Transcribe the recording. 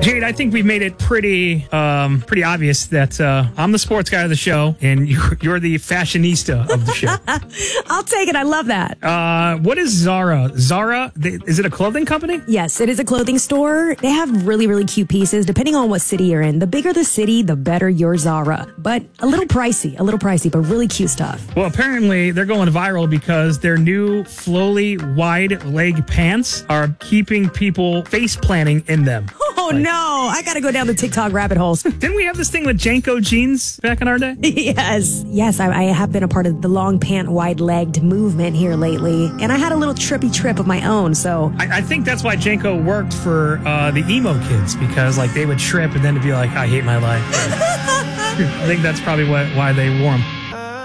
Jade, I think we've made it pretty obvious that I'm the sports guy of the show, and you're the fashionista of the show. I'll take it. I love that. What is Zara? Zara, is it a clothing company? Yes, it is a clothing store. They have really, really cute pieces, depending on what city you're in. The bigger the city, the better your Zara. But a little pricey, but really cute stuff. Well, apparently they're going viral because their new Flowly wide leg pants are keeping people face planting in them. Oh, no. I got to go down the TikTok rabbit holes. Didn't we have this thing with Janko jeans back in our day? Yes, I have been a part of the long pant, wide-legged movement here lately. And I had a little trippy trip of my own, so... I think that's why Janko worked for the emo kids, because like they would trip and then to be like, I hate my life. I think that's probably why they wore them.